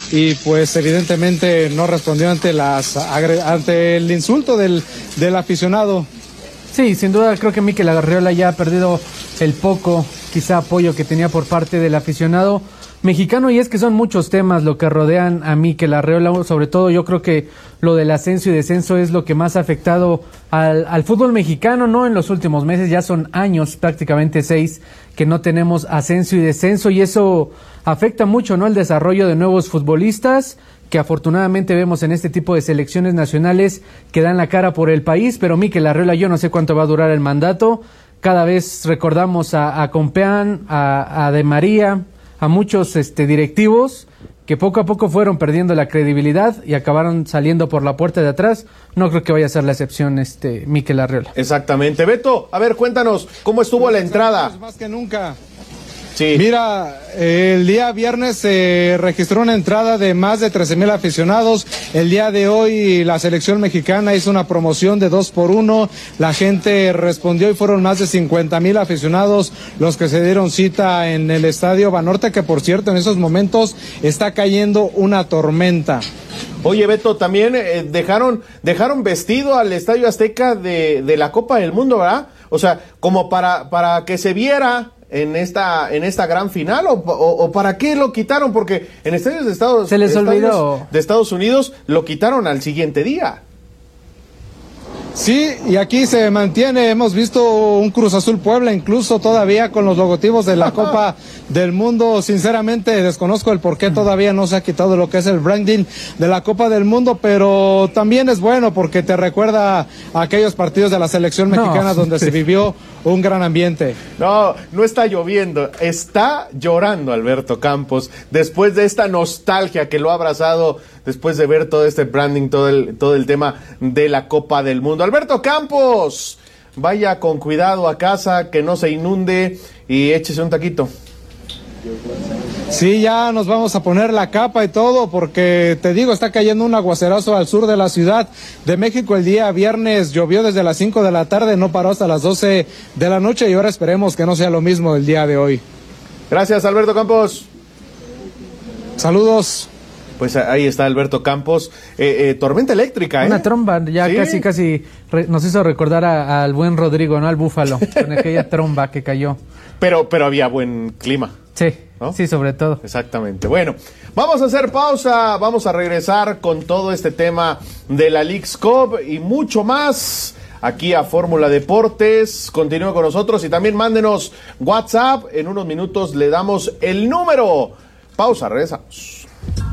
y pues evidentemente no respondió ante el insulto del aficionado. Sí, sin duda creo que Mikel Arriola ya ha perdido el poco, quizá apoyo que tenía por parte del aficionado mexicano, y es que son muchos temas lo que rodean a Mikel Arriola, sobre todo yo creo que lo del ascenso y descenso es lo que más ha afectado al fútbol mexicano, ¿no? En los últimos meses, ya son años, prácticamente 6, que no tenemos ascenso y descenso, y eso afecta mucho, ¿no? El desarrollo de nuevos futbolistas, que afortunadamente vemos en este tipo de selecciones nacionales que dan la cara por el país, pero Mikel Arriola, yo no sé cuánto va a durar el mandato. Cada vez recordamos a Compeán, a De María, a muchos directivos que poco a poco fueron perdiendo la credibilidad y acabaron saliendo por la puerta de atrás. No creo que vaya a ser la excepción Mikel Arriola. Exactamente. Beto, a ver, cuéntanos, ¿cómo estuvo la entrada? Más que nunca. Sí. Mira, el día viernes se registró una entrada de más de 13,000 aficionados. El día de hoy la selección mexicana hizo una promoción de 2x1. La gente respondió y fueron más de 50,000 aficionados los que se dieron cita en el Estadio Banorte, que por cierto en esos momentos está cayendo una tormenta. Oye, Beto, también dejaron vestido al Estadio Azteca de la Copa del Mundo, ¿verdad? O sea, como para que se viera en esta gran final, o para qué lo quitaron, porque en estadios de Estados Unidos lo quitaron al siguiente día. Sí, y aquí se mantiene, hemos visto un Cruz Azul Puebla incluso todavía con los logotipos de la Copa del Mundo. Sinceramente desconozco el por qué todavía no se ha quitado lo que es el branding de la Copa del Mundo, pero también es bueno porque te recuerda a aquellos partidos de la selección mexicana donde se vivió un gran ambiente. No está lloviendo, está llorando Alberto Campos después de esta nostalgia que lo ha abrazado después de ver todo este branding, todo el tema de la Copa del Mundo. Alberto Campos, vaya con cuidado a casa, que no se inunde y échese un taquito. Sí, ya nos vamos a poner la capa y todo, porque te digo, está cayendo un aguacerazo al sur de la Ciudad de México. El día viernes llovió desde las 5 de la tarde, no paró hasta las 12 de la noche, y ahora esperemos que no sea lo mismo el día de hoy. Gracias, Alberto Campos. Saludos. Pues ahí está Alberto Campos. Tormenta eléctrica, Una tromba, ya ¿sí? casi nos hizo recordar al buen Rodrigo, ¿no? Al Búfalo, con aquella tromba que cayó. Pero había buen clima. Sí, ¿no? Sí, sobre todo. Exactamente. Bueno, vamos a hacer pausa, vamos a regresar con todo este tema de la Leagues Cup y mucho más aquí a Fórmula Deportes. Continúe con nosotros y también mándenos WhatsApp. En unos minutos le damos el número. Pausa, regresamos.